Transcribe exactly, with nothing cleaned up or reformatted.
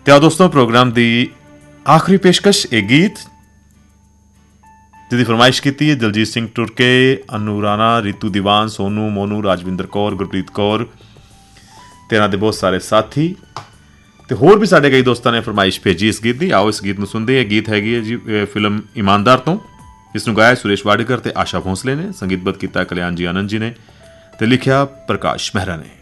ਤੇ ਆ ਦੋਸਤੋ ਪ੍ਰੋਗਰਾਮ ਦੀ ਆਖਰੀ ਪੇਸ਼ਕਸ਼ ਇਹ ਗੀਤ ਜਿਹਦੀ ਫਰਮਾਇਸ਼ ਕੀਤੀ ਹੈ ਦਲਜੀਤ ਸਿੰਘ ਟੁਰਕੇ, ਅਨੂ ਰਾਣਾ, ਰੀਤੂ ਦੀਵਾਨ, ਸੋਨੂ ਮੋਨੂ, ਰਾਜਵਿੰਦਰ ਕੌਰ, ਗੁਰਪ੍ਰੀਤ ਕੌਰ ਤੇ ਇਹਨਾਂ ਦੇ ਬਹੁਤ ਸਾਰੇ ਸਾਥੀ ਤੇ ਹੋਰ ਵੀ ਸਾਡੇ ਕਈ ਦੋਸਤਾਂ ਨੇ ਫਰਮਾਇਸ਼ ਭੇਜੀ ਇਸ ਗੀਤ ਦੀ। ਆਓ ਇਸ ਗੀਤ ਨੂੰ ਸੁਣਦੇ। ਇਹ ਗੀਤ ਹੈਗੀ ਹੈ ਜੀ ਫਿਲਮ ਇਮਾਨਦਾਰ ਤੋਂ। ਇਸ ਨੂੰ ਗਾਇਆ ਸੁਰੇਸ਼ ਵਾਡੇਕਰ ਤੇ ਆਸ਼ਾ ਭੋਂਸਲੇ ਨੇ, ਸੰਗੀਤਬੱਧ ਕੀਤਾ ਕਲਿਆਣ ਜੀ ਆਨੰਦ ਜੀ ਨੇ ਤੇ ਲਿਖਿਆ ਪ੍ਰਕਾਸ਼ ਮਹਿਰਾ ਨੇ।